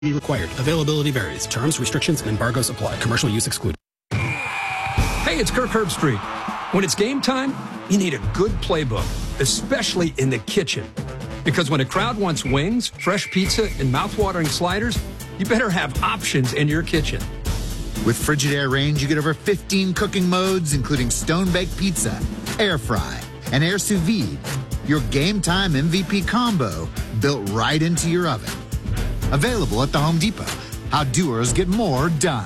required. Availability varies. Terms, restrictions, and embargoes apply. Commercial use excluded. Hey, it's Kirk Herbstreit. When it's game time, you need a good playbook, especially in the kitchen. Because when a crowd wants wings, fresh pizza, and mouthwatering sliders, you better have options in your kitchen. With Frigidaire range, you get over 15 cooking modes, including stone-baked pizza, air fry, and air sous vide. Your game time MVP combo built right into your oven. Available at the Home Depot. How doers get more done.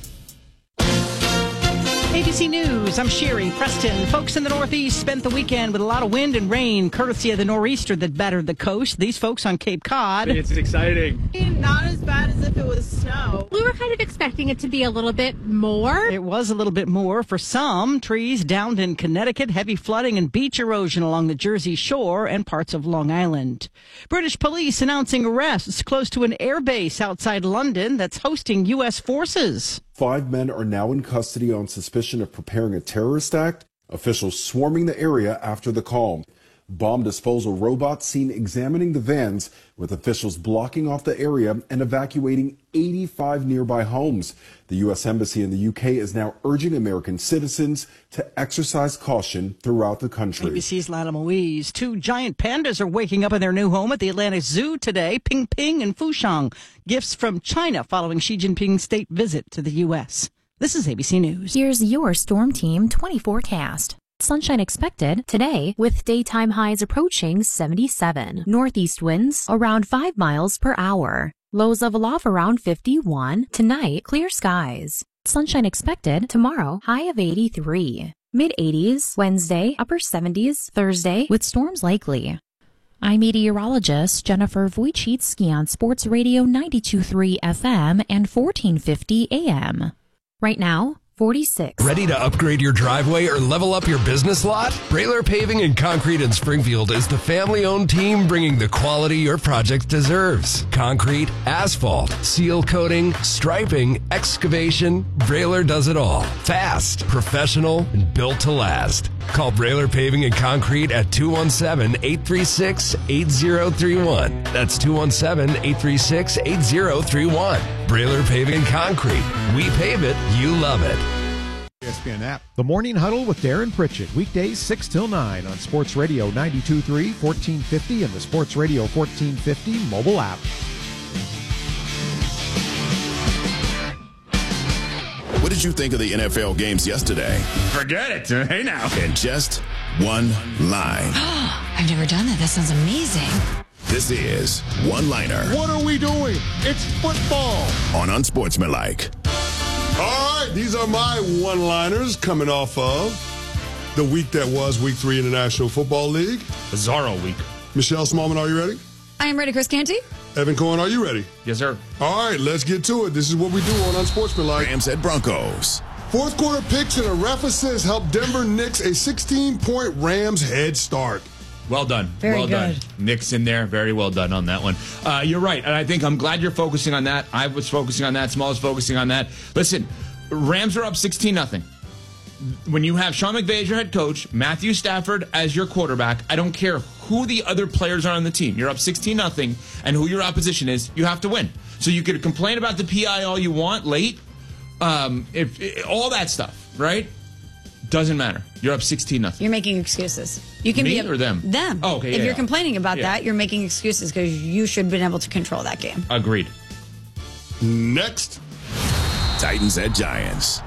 ABC News, I'm Sherry Preston. Folks in the Northeast spent the weekend with a lot of wind and rain, courtesy of the nor'easter that battered the coast. These folks on Cape Cod. It's exciting. Not as bad as if it was snow. We were kind of expecting it to be a little bit more. It was a little bit more for some. Trees downed in Connecticut, heavy flooding and beach erosion along the Jersey Shore and parts of Long Island. British police announcing arrests close to an airbase outside London that's hosting U.S. forces. 5 men are now in custody on suspicion of preparing a terrorist act. Officials swarming the area after the call. Bomb disposal robots seen examining the vans, with officials blocking off the area and evacuating 85 nearby homes. The U.S. Embassy in the U.K. is now urging American citizens to exercise caution throughout the country. ABC's Lana Moise. 2 giant pandas are waking up in their new home at the Atlanta Zoo today. Ping Ping and Fushan. Gifts from China following Xi Jinping's state visit to the U.S. This is ABC News. Here's your Storm Team 20 forecast. Sunshine expected today with daytime highs approaching 77. Northeast winds around 5 miles per hour. Lows level off around 51. Tonight, clear skies. Sunshine expected tomorrow, high of 83. Mid-80s Wednesday, upper 70s Thursday with storms likely. I'm meteorologist Jennifer Wojcicki on Sports Radio 92.3 FM and 1450 AM. Right now, 46. Ready to upgrade your driveway or level up your business lot? Brailer Paving and Concrete in Springfield is the family-owned team bringing the quality your project deserves. Concrete, asphalt, seal coating, striping, excavation, Brailer does it all. Fast, professional, and built to last. Call Brailer Paving and Concrete at 217-836-8031. That's 217-836-8031. Brailer Paving and Concrete. We pave it, you love it. ESPN app. The Morning Huddle with Darren Pritchett. Weekdays 6 till 9 on Sports Radio 92.3, 1450, and the Sports Radio 1450 mobile app. What did you think of the NFL games yesterday? Forget it. Hey now. In just one line. I've never done that. That sounds amazing. This is One Liner. What are we doing? It's football. On Unsportsmanlike. All right, these are my one-liners coming off of the week that was Week 3 in the National Football League. Bizarro week. Michelle Smallman, are you ready? I am ready, Chris Canty. Evan Cohen, are you ready? Yes, sir. All right, let's get to it. This is what we do on Unsportsmanlike. Rams at Broncos. Fourth quarter picks and a ref assist helped Denver Knicks a 16-point Rams head start. Well done. Very well good. done. Nick's in there. Very well done on that one. You're right. And I think I'm glad you're focusing on that. I was focusing on that. Small is focusing on that. Listen, Rams are up 16-0. When you have Sean McVay as your head coach, Matthew Stafford as your quarterback, I don't care who the other players are on the team. You're up 16-0, and who your opposition is, you have to win. So you could complain about the PI all you want late, all that stuff, right? Doesn't matter. You're up 16-0. You're making excuses. You can Me be or them? Them. Oh, okay. If yeah, you're yeah. complaining about that, you're making excuses because you should have been able to control that game. Agreed. Next. Titans at Giants.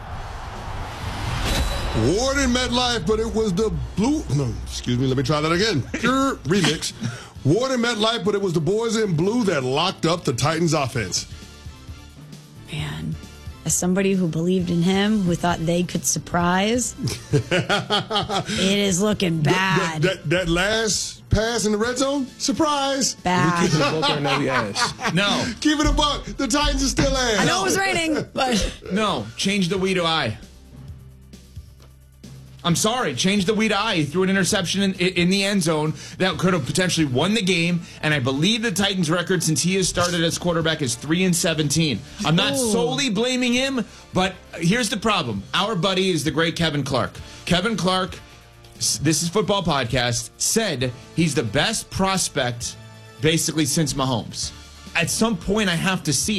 Ward in MetLife, but it was the blue. No, excuse me. Let me try that again. Remix. Ward in MetLife, but it was the boys in blue that locked up the Titans offense. Man, as somebody who believed in him, who thought they could surprise, it is looking bad. That last pass in the red zone, surprise. Bad. No. Keep it a buck. The Titans are still ass. I know it was raining, but No. Change the we to I. I'm sorry. Change the we to I. He threw an interception in the end zone that could have potentially won the game. And I believe the Titans' record since he has started as quarterback is 3-17. I'm not solely blaming him, but here's the problem. Our buddy is the great Kevin Clark. Kevin Clark, This is Football Podcast, said he's the best prospect basically since Mahomes. at some point I have to see